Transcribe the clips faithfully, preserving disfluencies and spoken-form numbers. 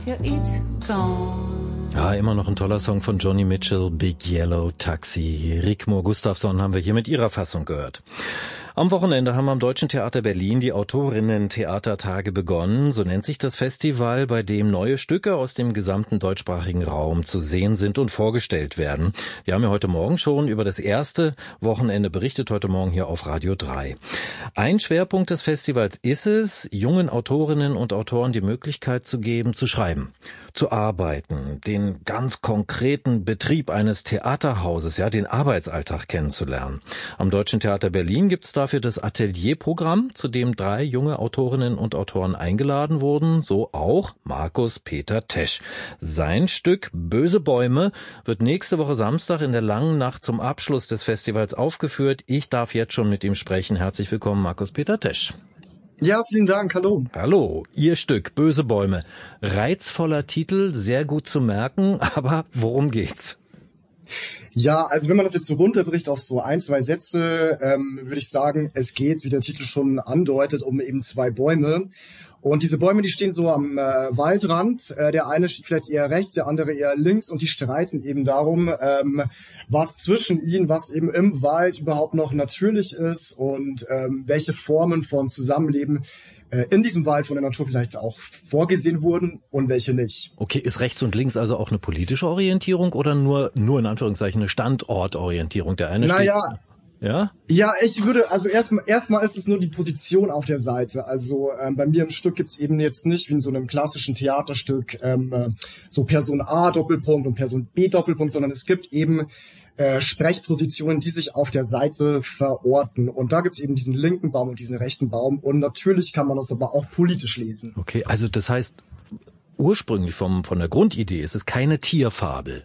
till it's gone. Ja, immer noch ein toller Song von Joni Mitchell, Big Yellow Taxi. Rigmor Gustafsson haben wir hier mit ihrer Fassung gehört. Am Wochenende haben am Deutschen Theater Berlin die Autorinnen-Theatertage begonnen. So nennt sich das Festival, bei dem neue Stücke aus dem gesamten deutschsprachigen Raum zu sehen sind und vorgestellt werden. Wir haben ja heute Morgen schon über das erste Wochenende berichtet, heute Morgen hier auf Radio drei. Ein Schwerpunkt des Festivals ist es, jungen Autorinnen und Autoren die Möglichkeit zu geben, zu schreiben, zu arbeiten, den ganz konkreten Betrieb eines Theaterhauses, ja, den Arbeitsalltag kennenzulernen. Am Deutschen Theater Berlin gibt es dafür das Atelierprogramm, zu dem drei junge Autorinnen und Autoren eingeladen wurden, so auch Markus Peter Tesch. Sein Stück Böse Bäume wird nächste Woche Samstag in der langen Nacht zum Abschluss des Festivals aufgeführt. Ich darf jetzt schon mit ihm sprechen. Herzlich willkommen, Markus Peter Tesch. Ja, vielen Dank. Hallo. Hallo. Ihr Stück Böse Bäume. Reizvoller Titel, sehr gut zu merken, aber worum geht's? Ja, also wenn man das jetzt so runterbricht auf so ein, zwei Sätze, ähm, würde ich sagen, es geht, wie der Titel schon andeutet, um eben zwei Bäume. Und diese Bäume, die stehen so am äh, Waldrand. Äh, der eine steht vielleicht eher rechts, der andere eher links. Und die streiten eben darum, ähm, was zwischen ihnen, was eben im Wald überhaupt noch natürlich ist und ähm, welche Formen von Zusammenleben äh, in diesem Wald von der Natur vielleicht auch vorgesehen wurden und welche nicht. Okay, ist rechts und links also auch eine politische Orientierung oder nur nur in Anführungszeichen eine Standortorientierung? Der eine naja, steht... Ja? Ja, ich würde, also erstmal erstmal ist es nur die Position auf der Seite. Also ähm, bei mir im Stück gibt's eben jetzt nicht wie in so einem klassischen Theaterstück ähm, äh, so Person A Doppelpunkt und Person B Doppelpunkt, sondern es gibt eben äh, Sprechpositionen, die sich auf der Seite verorten. Und da gibt's eben diesen linken Baum und diesen rechten Baum. Und natürlich kann man das aber auch politisch lesen. Okay, also das heißt, ursprünglich vom von der Grundidee ist es keine Tierfabel.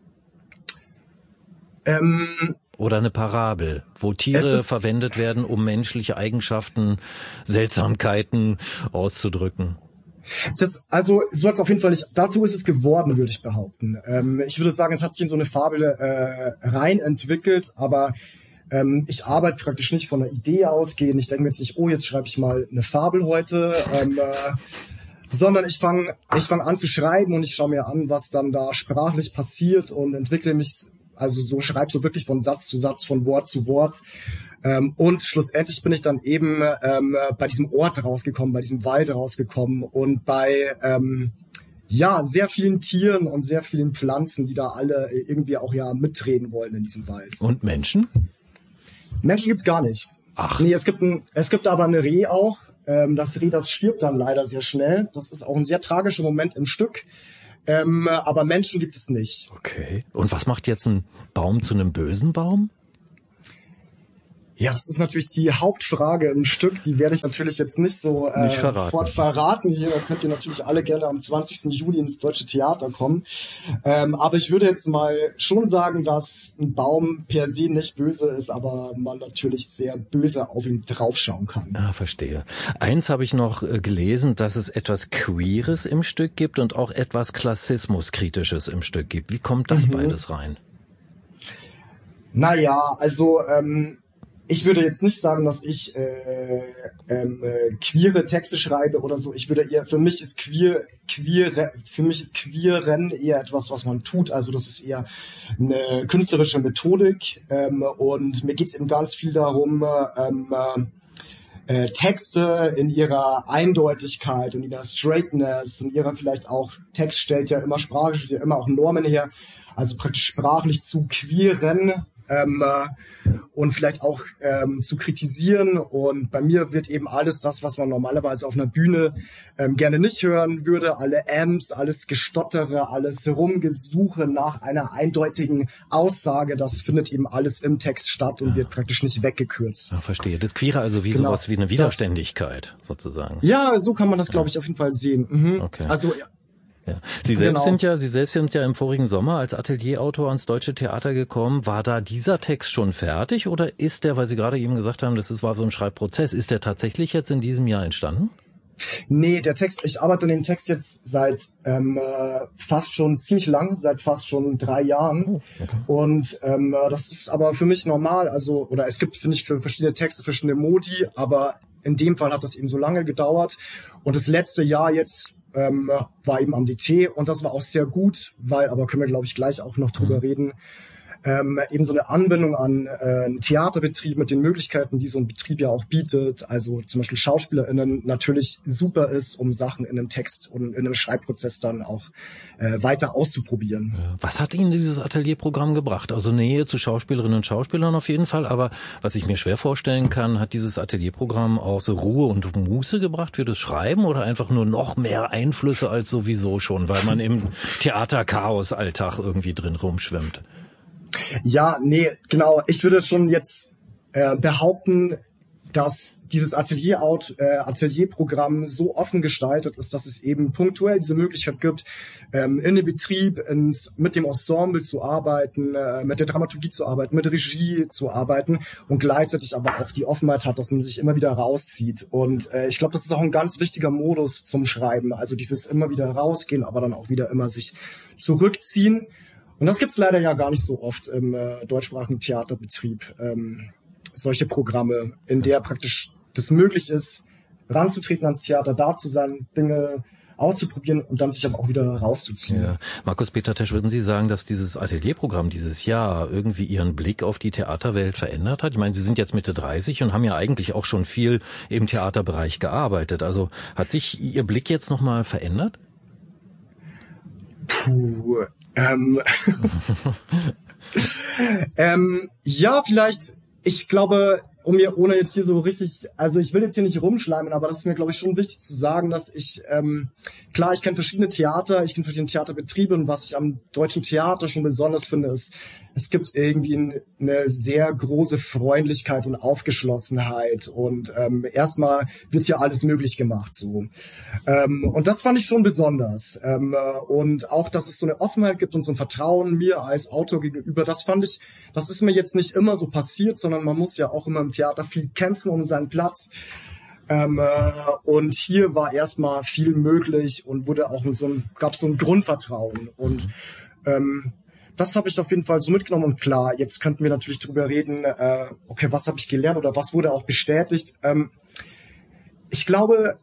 Ähm... Oder eine Parabel, wo Tiere verwendet werden, um menschliche Eigenschaften, Seltsamkeiten auszudrücken. Das, also, so hat es auf jeden Fall nicht, dazu ist es geworden, würde ich behaupten. Ähm, ich würde sagen, es hat sich in so eine Fabel äh, rein entwickelt, aber ähm, ich arbeite praktisch nicht von einer Idee ausgehend. Ich denke mir jetzt nicht, oh, jetzt schreibe ich mal eine Fabel heute, ähm, äh, sondern ich fange ich fang an zu schreiben und ich schaue mir an, was dann da sprachlich passiert und entwickle mich. Also so schreib so wirklich von Satz zu Satz, von Wort zu Wort. Ähm, und schlussendlich bin ich dann eben ähm, bei diesem Ort rausgekommen, bei diesem Wald rausgekommen und bei ähm, ja sehr vielen Tieren und sehr vielen Pflanzen, die da alle irgendwie auch ja mitreden wollen in diesem Wald. Und Menschen? Menschen gibt's gar nicht. Ach. Nee, es gibt ein, es gibt aber eine Reh auch. Ähm, das Reh, das stirbt dann leider sehr schnell. Das ist auch ein sehr tragischer Moment im Stück. Ähm, aber Menschen gibt es nicht. Okay. Und was macht jetzt ein Baum zu einem bösen Baum? Ja, das ist natürlich die Hauptfrage im Stück. Die werde ich natürlich jetzt nicht so äh, nicht verraten. sofort verraten. Hier da könnt ihr natürlich alle gerne am zwanzigsten Juli ins Deutsche Theater kommen. Ähm, aber ich würde jetzt mal schon sagen, dass ein Baum per se nicht böse ist, aber man natürlich sehr böse auf ihn draufschauen kann. Ah, verstehe. Eins habe ich noch gelesen, dass es etwas Queeres im Stück gibt und auch etwas Klassismuskritisches im Stück gibt. Wie kommt das mhm. beides rein? Naja, also ähm, ich würde jetzt nicht sagen, dass ich äh, ähm, äh, queere Texte schreibe oder so. Ich würde eher, für mich ist queer, queer, für mich ist Queeren eher etwas, was man tut. Also das ist eher eine künstlerische Methodik. Ähm, und mir geht es eben ganz viel darum, ähm, äh, Texte in ihrer Eindeutigkeit und in ihrer Straightness und ihrer vielleicht auch, Text stellt ja immer Sprache, stellt ja immer auch Normen her. Also praktisch sprachlich zu queeren. Ähm, äh, und vielleicht auch ähm, zu kritisieren. Und bei mir wird eben alles das, was man normalerweise auf einer Bühne ähm, gerne nicht hören würde, alle Amps, alles Gestottere, alles Rumgesuche nach einer eindeutigen Aussage, das findet eben alles im Text statt und ja. wird praktisch nicht weggekürzt. Ja, verstehe. Das Queere also wie genau. sowas wie eine Widerständigkeit das, sozusagen. Ja, so kann man das, glaube ich, auf jeden Fall sehen. Mhm. Okay. Also ja. Ja. Sie selbst genau. sind ja, Sie selbst sind ja im vorigen Sommer als Atelierautor ans Deutsche Theater gekommen. War da dieser Text schon fertig oder ist der, weil Sie gerade eben gesagt haben, das ist, war so ein Schreibprozess, ist der tatsächlich jetzt in diesem Jahr entstanden? Nee, der Text, ich arbeite an dem Text jetzt seit ähm, fast schon ziemlich lang, seit fast schon drei Jahren. Oh, okay. Und ähm, das ist aber für mich normal, also, oder es gibt, finde ich, für verschiedene Texte verschiedene Modi, aber in dem Fall hat das eben so lange gedauert. Und das letzte Jahr jetzt ähm, war eben am D T und das war auch sehr gut, weil, aber können wir glaube ich gleich auch noch drüber reden, ähm, eben so eine Anbindung an äh, einen Theaterbetrieb mit den Möglichkeiten, die so ein Betrieb ja auch bietet, also zum Beispiel SchauspielerInnen natürlich super ist, um Sachen in einem Text und in einem Schreibprozess dann auch äh, weiter auszuprobieren. Ja. Was hat Ihnen dieses Atelierprogramm gebracht? Also Nähe zu Schauspielerinnen und Schauspielern auf jeden Fall, aber was ich mir schwer vorstellen kann, hat dieses Atelierprogramm auch so Ruhe und Muße gebracht für das Schreiben oder einfach nur noch mehr Einflüsse als sowieso schon, weil man im Theaterchaos-Alltag irgendwie drin rumschwimmt? Ja, nee, genau. Ich würde schon jetzt äh, behaupten, dass dieses Atelier äh, Atelierprogramm so offen gestaltet ist, dass es eben punktuell diese Möglichkeit gibt, ähm, in dem Betrieb ins, mit dem Ensemble zu arbeiten, äh, mit der Dramaturgie zu arbeiten, mit Regie zu arbeiten und gleichzeitig aber auch die Offenheit hat, dass man sich immer wieder rauszieht. Und äh, ich glaube, das ist auch ein ganz wichtiger Modus zum Schreiben. Also dieses immer wieder rausgehen, aber dann auch wieder immer sich zurückziehen. Und das gibt's leider ja gar nicht so oft im äh, deutschsprachigen Theaterbetrieb. Ähm, solche Programme, in der praktisch das möglich ist, ranzutreten ans Theater, da zu sein, Dinge auszuprobieren und dann sich aber auch wieder rauszuziehen. Ja. Markus Peter Tesch, würden Sie sagen, dass dieses Atelierprogramm dieses Jahr irgendwie Ihren Blick auf die Theaterwelt verändert hat? Ich meine, Sie sind jetzt Mitte dreißig und haben ja eigentlich auch schon viel im Theaterbereich gearbeitet. Also hat sich Ihr Blick jetzt nochmal verändert? Puh, ähm, ähm, ja, vielleicht, ich glaube, um mir, ohne jetzt hier so richtig, also ich will jetzt hier nicht rumschleimen, aber das ist mir, glaube ich, schon wichtig zu sagen, dass ich, ähm, klar, ich kenne verschiedene Theater, ich kenne verschiedene Theaterbetriebe und was ich am deutschen Theater schon besonders finde, ist, es gibt irgendwie eine sehr große Freundlichkeit und Aufgeschlossenheit und ähm, erstmal wird hier alles möglich gemacht, so. Ähm, und das fand ich schon besonders. Ähm, und auch, dass es so eine Offenheit gibt und so ein Vertrauen mir als Autor gegenüber, das fand ich, das ist mir jetzt nicht immer so passiert, sondern man muss ja auch immer im Theater viel kämpfen um seinen Platz. Ähm, äh, und hier war erstmal viel möglich und wurde auch so ein, gab so ein Grundvertrauen. Und ähm, das habe ich auf jeden Fall so mitgenommen. Und klar, jetzt könnten wir natürlich drüber reden, äh, okay, was habe ich gelernt oder was wurde auch bestätigt. Ähm, ich glaube,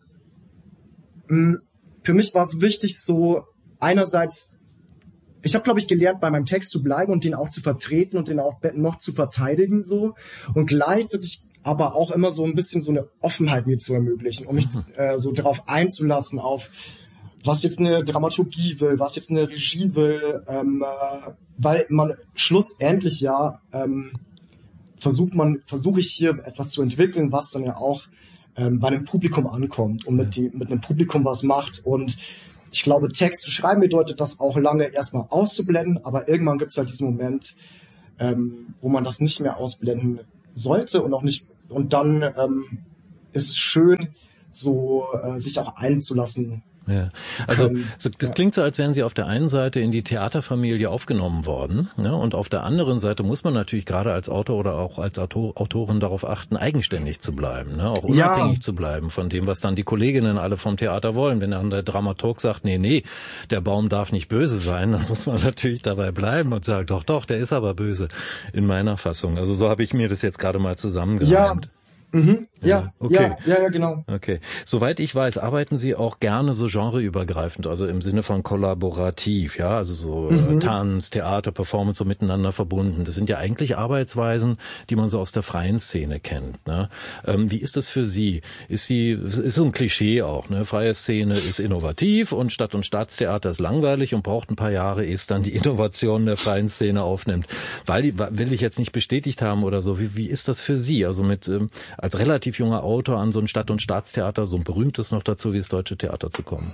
mh, für mich war es wichtig, so einerseits, ich habe, glaube ich, gelernt, bei meinem Text zu bleiben und den auch zu vertreten und den auch noch zu verteidigen, so. Und gleichzeitig aber auch immer so ein bisschen so eine Offenheit mir zu ermöglichen, um mich äh, so darauf einzulassen, auf was jetzt eine Dramaturgie will, was jetzt eine Regie will, ähm, äh, weil man schlussendlich ja ähm, versucht man, versuche ich hier etwas zu entwickeln, was dann ja auch ähm, bei einem Publikum ankommt und mit, die, mit einem Publikum was macht. Und ich glaube, Text zu schreiben bedeutet das auch lange erstmal auszublenden, aber irgendwann gibt es halt diesen Moment, ähm, wo man das nicht mehr ausblenden sollte und auch nicht, und dann ähm, ist es schön, so äh, sich auch einzulassen. Ja, also so, das klingt so, als wären Sie auf der einen Seite in die Theaterfamilie aufgenommen worden, ne? Und auf der anderen Seite muss man natürlich gerade als Autor oder auch als Autor, Autorin darauf achten, eigenständig zu bleiben, ne? Auch unabhängig ja. zu bleiben von dem, was dann die Kolleginnen alle vom Theater wollen. Wenn dann der Dramaturg sagt, nee, nee, der Baum darf nicht böse sein, dann muss man natürlich dabei bleiben und sagen, doch, doch, der ist aber böse in meiner Fassung. Also so habe ich mir das jetzt gerade mal zusammengereimt. Ja. Mhm. Ja, ja, okay. ja, ja, ja, genau. Okay. Soweit ich weiß, arbeiten Sie auch gerne so genreübergreifend, also im Sinne von kollaborativ, ja, also so mhm. Tanz, Theater, Performance so miteinander verbunden. Das sind ja eigentlich Arbeitsweisen, die man so aus der freien Szene kennt, ne? Ähm, wie ist das für Sie? Ist sie, ist so ein Klischee auch, ne? Freie Szene ist innovativ und Stadt- und Staatstheater ist langweilig und braucht ein paar Jahre, ehe es dann die Innovation der freien Szene aufnimmt. Weil die, will ich jetzt nicht bestätigt haben oder so. Wie, wie ist das für Sie? Also mit, ähm, als relativ junger Autor an so ein Stadt- und Staatstheater, so ein berühmtes noch dazu wie das Deutsche Theater zu kommen?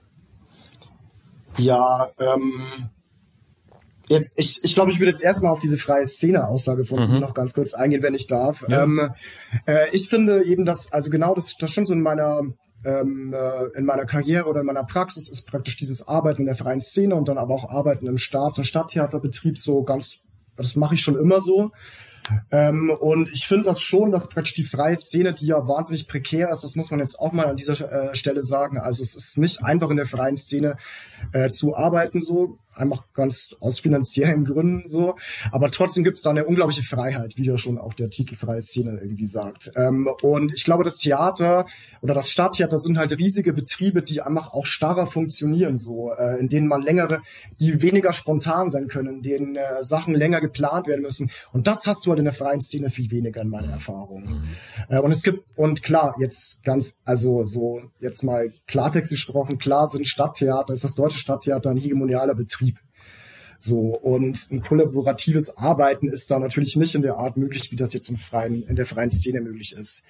Ja, ähm, jetzt, ich, ich glaube, ich würde jetzt erstmal auf diese freie Szene-Aussage von mhm. noch ganz kurz eingehen, wenn ich darf. Ja. Ähm, äh, ich finde eben, dass, also genau das, das schon so in meiner, ähm, äh, in meiner Karriere oder in meiner Praxis ist praktisch dieses Arbeiten in der freien Szene und dann aber auch Arbeiten im Staats- und Stadttheaterbetrieb so ganz, das mache ich schon immer so. Ähm, und ich finde das schon, dass praktisch die freie Szene, die ja wahnsinnig prekär ist, das muss man jetzt auch mal an dieser äh, Stelle sagen. Also es ist nicht einfach in der freien Szene äh, zu arbeiten so. einfach ganz aus finanziellen Gründen so. Aber trotzdem gibt es da eine unglaubliche Freiheit, wie ja schon auch der Titel Freie Szene irgendwie sagt. Ähm, und ich glaube, das Theater oder das Stadttheater sind halt riesige Betriebe, die einfach auch starrer funktionieren, so, äh, in denen man längere, die weniger spontan sein können, in denen äh, Sachen länger geplant werden müssen. Und das hast du halt in der freien Szene viel weniger in meiner Erfahrung. Mhm. Äh, und es gibt, und klar, jetzt ganz, also so jetzt mal Klartext gesprochen, klar sind Stadttheater, ist das deutsche Stadttheater ein hegemonialer Betrieb. So, und ein kollaboratives Arbeiten ist da natürlich nicht in der Art möglich, wie das jetzt im freien, in der freien Szene möglich ist.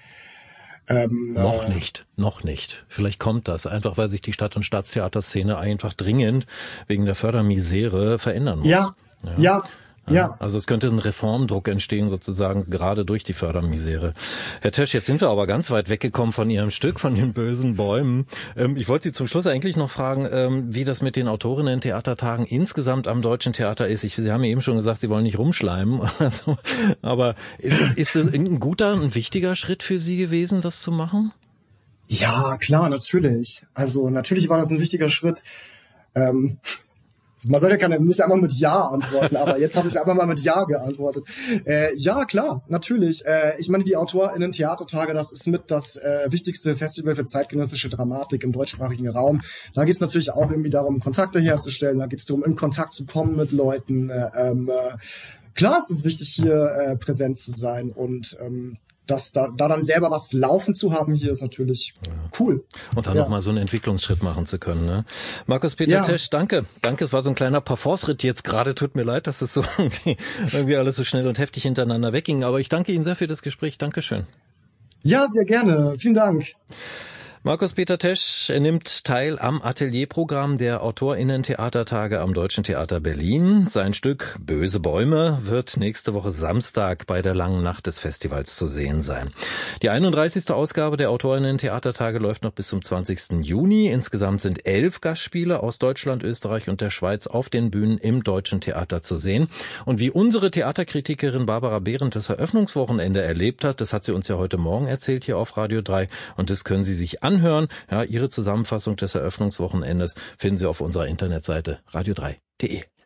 Ähm, noch äh, nicht, noch nicht. Vielleicht kommt das, einfach weil sich die Stadt- und Staatstheaterszene einfach dringend wegen der Fördermisere verändern muss. Ja, ja, ja. Ja. Also es könnte ein Reformdruck entstehen, sozusagen gerade durch die Fördermisere. Herr Tesch, jetzt sind wir aber ganz weit weggekommen von Ihrem Stück, von den bösen Bäumen. Ähm, ich wollte Sie zum Schluss eigentlich noch fragen, ähm, wie das mit den Autorinnen-Theatertagen insgesamt am Deutschen Theater ist. Ich, Sie haben ja eben schon gesagt, Sie wollen nicht rumschleimen. Also, aber ist, ist das ein guter, ein wichtiger Schritt für Sie gewesen, das zu machen? Ja, klar, natürlich. Also natürlich war das ein wichtiger Schritt. Ähm Man soll ja keine, nicht einmal mit Ja antworten, aber jetzt habe ich einfach mal mit Ja geantwortet. Äh, ja, klar, natürlich. Äh, ich meine, die AutorInnen-Theatertage, das ist mit das äh, wichtigste Festival für zeitgenössische Dramatik im deutschsprachigen Raum. Da geht es natürlich auch irgendwie darum, Kontakte herzustellen. Da geht es darum, in Kontakt zu kommen mit Leuten. Äh, ähm, äh, klar ist es wichtig, hier äh, präsent zu sein und ähm, Das, da, da dann selber was laufen zu haben hier ist natürlich cool. Und dann ja. nochmal so einen Entwicklungsschritt machen zu können. Ne? Markus Peter ja. Tesch, danke. Danke, es war so ein kleiner Parforce-Ritt jetzt gerade. Tut mir leid, dass es so irgendwie, irgendwie alles so schnell und heftig hintereinander wegging. Aber ich danke Ihnen sehr für das Gespräch. Dankeschön. Ja, sehr gerne. Vielen Dank. Markus Peter Tesch nimmt teil am Atelierprogramm der AutorInnen-Theatertage am Deutschen Theater Berlin. Sein Stück Böse Bäume wird nächste Woche Samstag bei der langen Nacht des Festivals zu sehen sein. Die einunddreißigste Ausgabe der AutorInnen-Theatertage läuft noch bis zum zwanzigsten Juni. Insgesamt sind elf Gastspiele aus Deutschland, Österreich und der Schweiz auf den Bühnen im Deutschen Theater zu sehen. Und wie unsere Theaterkritikerin Barbara Behrendt das Eröffnungswochenende erlebt hat, das hat sie uns ja heute Morgen erzählt hier auf Radio drei. Und das können Sie sich anhören. Ja, Ihre Zusammenfassung des Eröffnungswochenendes finden Sie auf unserer Internetseite radio drei punkt de.